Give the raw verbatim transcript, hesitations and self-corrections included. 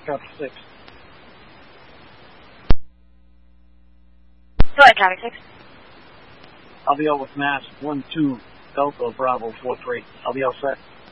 Copy six. Go ahead, traffic six. I'll be out with mass one two Delta Bravo four three. I'll be all set.